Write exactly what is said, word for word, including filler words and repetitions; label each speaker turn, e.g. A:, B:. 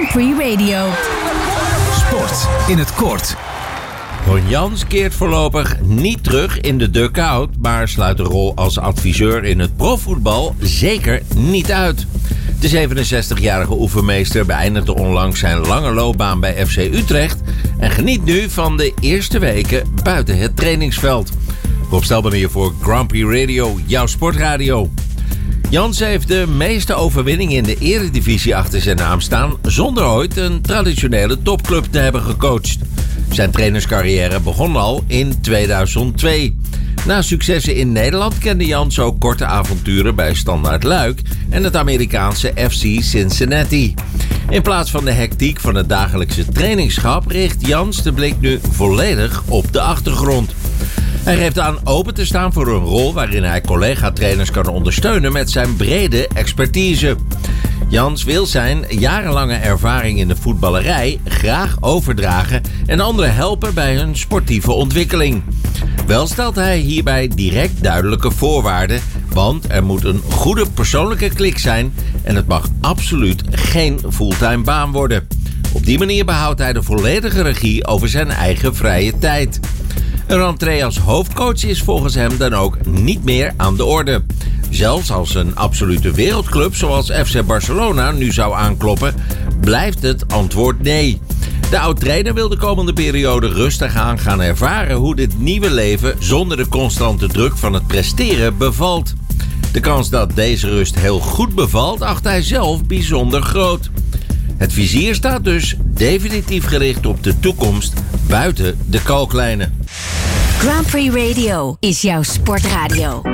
A: Prix Radio.
B: Sport in het kort.
C: Ron Jans keert voorlopig niet terug in de dugout, maar sluit de rol als adviseur in het profvoetbal zeker niet uit. De zevenenzestigjarige oefenmeester beëindigde onlangs zijn lange loopbaan bij F C Utrecht en geniet nu van de eerste weken buiten het trainingsveld. Rob Stelman hier voor Grand Prix Radio, jouw sportradio. Jans heeft de meeste overwinningen in de Eredivisie achter zijn naam staan zonder ooit een traditionele topclub te hebben gecoacht. Zijn trainerscarrière begon al in tweeduizend twee. Na successen in Nederland kende Jans ook korte avonturen bij Standaard Luik en het Amerikaanse F C Cincinnati. In plaats van de hectiek van het dagelijkse trainingsschap richt Jans de blik nu volledig op de achtergrond. Hij geeft aan open te staan voor een rol waarin hij collega-trainers kan ondersteunen met zijn brede expertise. Jans wil zijn jarenlange ervaring in de voetballerij graag overdragen en anderen helpen bij hun sportieve ontwikkeling. Wel stelt hij hierbij direct duidelijke voorwaarden, want er moet een goede persoonlijke klik zijn en het mag absoluut geen fulltime baan worden. Op die manier behoudt hij de volledige regie over zijn eigen vrije tijd. Een rentree als hoofdcoach is volgens hem dan ook niet meer aan de orde. Zelfs als een absolute wereldclub zoals F C Barcelona nu zou aankloppen, blijft het antwoord nee. De oud-trainer wil de komende periode rustig aan gaan ervaren hoe dit nieuwe leven zonder de constante druk van het presteren bevalt. De kans dat deze rust heel goed bevalt, acht hij zelf bijzonder groot. Het vizier staat dus definitief gericht op de toekomst buiten de kalklijnen.
A: Grand Prix Radio is jouw sportradio.